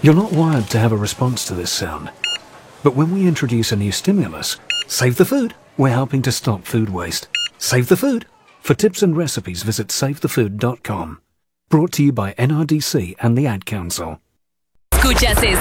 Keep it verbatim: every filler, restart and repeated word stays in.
You're not wired to have a response to this sound. But when we introduce a new stimulus, save the food, we're helping to stop food waste. Save the food. For tips and recipes, visit save the food dot com. Brought to you by N R D C and the Ad Council. Escuchas